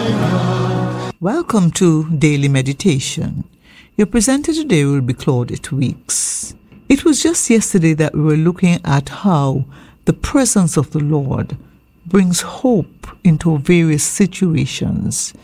Welcome to Daily Meditation. Your presenter today will be Claudette Weeks. It was just yesterday that we were looking at how the presence of the Lord brings hope into various situations,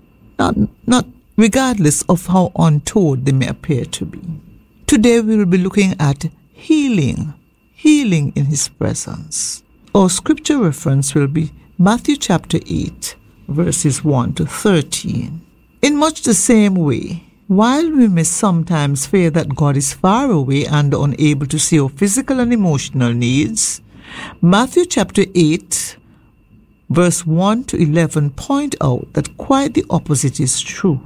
not regardless of how untoward they may appear to be. Today we will be looking at healing in His presence. Our scripture reference will be Matthew chapter 8, verses 1 to 13. In much the same way, while we may sometimes fear that God is far away and unable to see our physical and emotional needs, Matthew chapter 8, verse 1 to 11 point out that quite the opposite is true.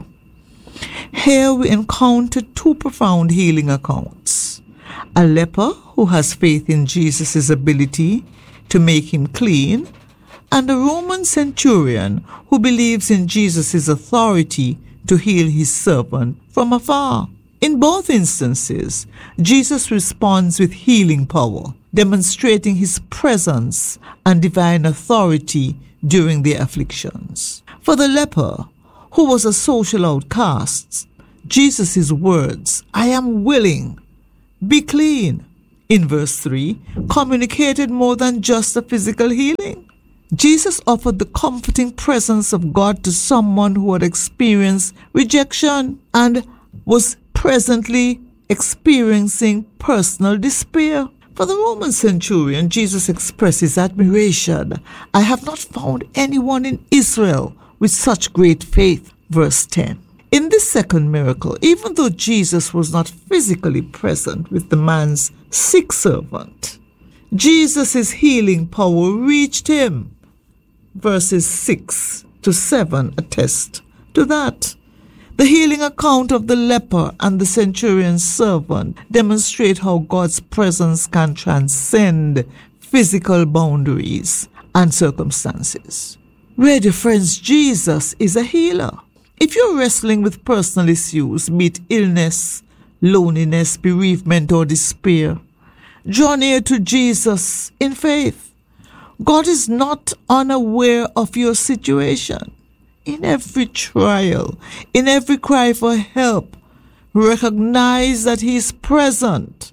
Here we encounter two profound healing accounts. A leper who has faith in Jesus' ability to make him clean, and a Roman centurion who believes in Jesus' authority to heal his servant from afar. In both instances, Jesus responds with healing power, demonstrating His presence and divine authority during their afflictions. For the leper, who was a social outcast, Jesus' words, "I am willing, be clean," in verse 3, communicated more than just a physical healing. Jesus offered the comforting presence of God to someone who had experienced rejection and was presently experiencing personal despair. For the Roman centurion, Jesus expresses admiration. "I have not found anyone in Israel with such great faith," verse 10. In this second miracle, even though Jesus was not physically present with the man's sick servant, Jesus' healing power reached him. Verses 6 to 7 attest to that. The healing account of the leper and the centurion's servant demonstrate how God's presence can transcend physical boundaries and circumstances. Dear friends, Jesus is a healer. If you're wrestling with personal issues, be it illness, loneliness, bereavement, or despair, draw near to Jesus in faith. God is not unaware of your situation. In every trial, in every cry for help, recognize that He is present.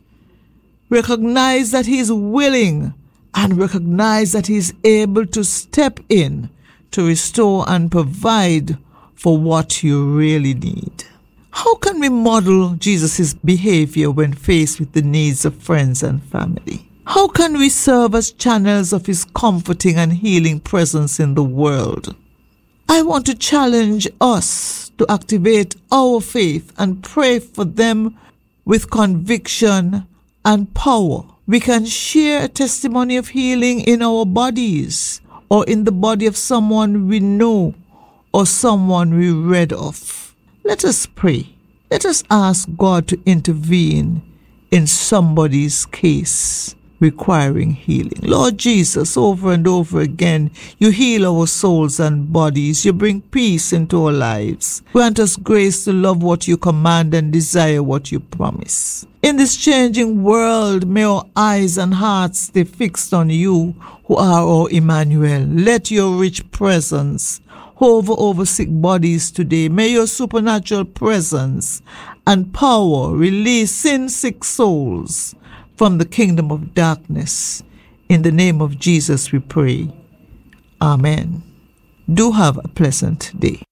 Recognize that He is willing, and recognize that He is able to step in to restore and provide for what you really need. How can we model Jesus' behavior when faced with the needs of friends and family? How can we serve as channels of His comforting and healing presence in the world? I want to challenge us to activate our faith and pray for them with conviction and power. We can share a testimony of healing in our bodies or in the body of someone we know or someone we read of. Let us pray. Let us ask God to intervene in somebody's case requiring healing. Lord Jesus, over and over again, You heal our souls and bodies. You bring peace into our lives. Grant us grace to love what You command and desire what You promise. In this changing world, may our eyes and hearts stay fixed on You, who are our Emmanuel. Let Your rich presence hover over sick bodies today. May Your supernatural presence and power release sin-sick souls from the kingdom of darkness. In the name of Jesus we pray. Amen. Do have a pleasant day.